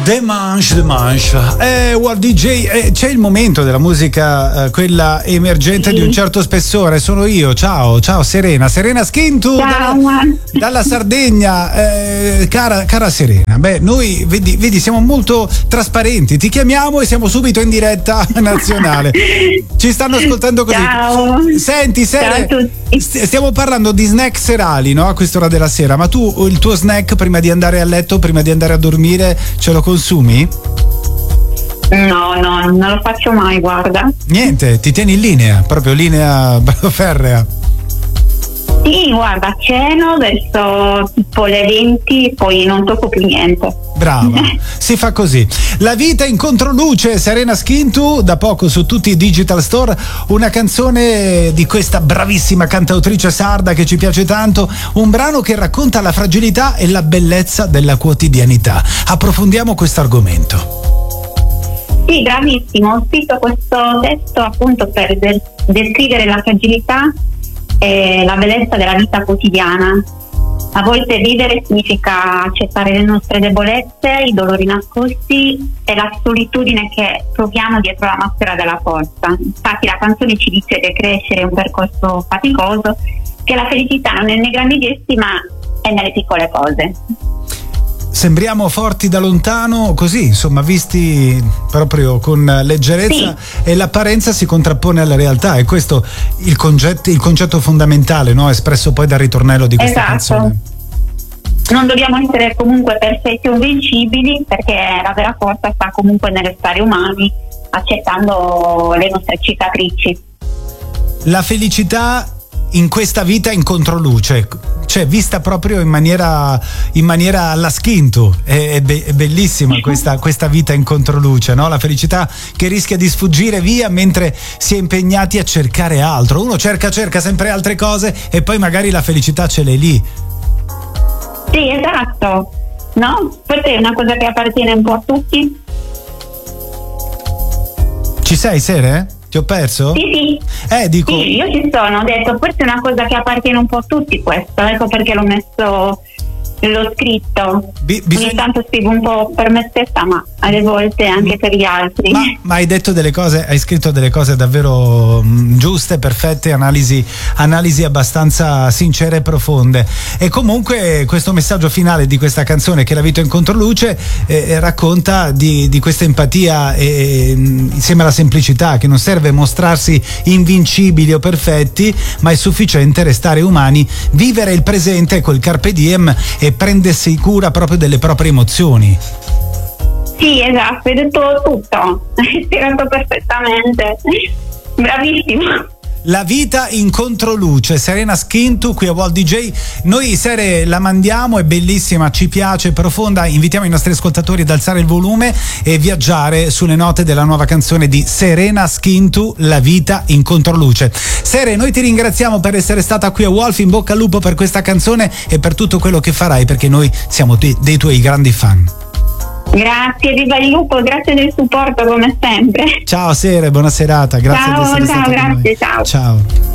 Demanche. World DJ, c'è il momento della musica, quella emergente di un certo spessore. Sono io, ciao Serena Skintu, dalla Sardegna, cara Serena. Beh, noi vedi siamo molto trasparenti, ti chiamiamo e siamo subito in diretta nazionale. Ci stanno ascoltando così. Ciao. Senti Serena, ciao a tutti. Stiamo parlando di snack serali, no? A quest'ora della sera, ma tu il tuo snack prima di andare a letto, prima di andare a dormire, ce lo consumi? No, non lo faccio mai, guarda. Niente, ti tieni in linea, proprio linea ferrea. Sì, guarda, ceno verso tipo le 20, poi non tocco più niente. Brava, si fa così. La vita in controluce, Serena Skintu, da poco su tutti i digital store, una canzone di questa bravissima cantautrice sarda che ci piace tanto, un brano che racconta la fragilità e la bellezza della quotidianità. Approfondiamo questo argomento. Sì, bravissimo, ho scritto questo testo appunto per descrivere la fragilità e la bellezza della vita quotidiana. A volte vivere significa accettare le nostre debolezze, i dolori nascosti e la solitudine che proviamo dietro la maschera della forza. Infatti la canzone ci dice che crescere è un percorso faticoso, che la felicità non è nei grandi gesti ma è nelle piccole cose. Sembriamo forti da lontano, così, insomma, visti proprio con leggerezza, sì. E l'apparenza si contrappone alla realtà, e questo il concetto fondamentale, no? Espresso poi dal ritornello di questa canzone. Non dobbiamo essere comunque perfetti o invincibili, perché la vera forza sta comunque nel stare umani, accettando le nostre cicatrici. La felicità in questa vita in controluce, cioè vista proprio in maniera alla Skintu, è bellissima questa vita in controluce, no? La felicità che rischia di sfuggire via mentre si è impegnati a cercare altro. Uno cerca sempre altre cose e poi magari la felicità ce l'è lì. Sì, esatto, no? Questa è una cosa che appartiene un po' a tutti. Ci sei, Sere? Ti ho perso? Sì. Dico. Sì, io ci sono, ho detto, forse è una cosa che appartiene un po' a tutti questo, ecco perché l'ho scritto. Ogni tanto scrivo un po' per me stessa, ma alle volte anche per gli altri. Ma hai detto delle cose, hai scritto delle cose davvero giuste, perfette, analisi abbastanza sincere e profonde. E comunque questo messaggio finale di questa canzone, che è La vita in controluce, racconta di questa empatia insieme alla semplicità, che non serve mostrarsi invincibili o perfetti, ma è sufficiente restare umani, vivere il presente col carpe diem e prendersi cura proprio delle proprie emozioni. Sì, esatto, hai detto tutto, hai spiegato perfettamente, bravissimo. La vita in controluce, Serena Skintu qui a World DJ. Noi Sere la mandiamo, è bellissima, ci piace, profonda. Invitiamo i nostri ascoltatori ad alzare il volume e viaggiare sulle note della nuova canzone di Serena Skintu, La vita in controluce. Sere, noi ti ringraziamo per essere stata qui a Wolf, in bocca al lupo per questa canzone e per tutto quello che farai, perché noi siamo dei tuoi grandi fan. Grazie, viva il lupo, grazie del supporto come sempre. Ciao Sere, buona serata, grazie di essere stata con noi. Ciao. Ciao.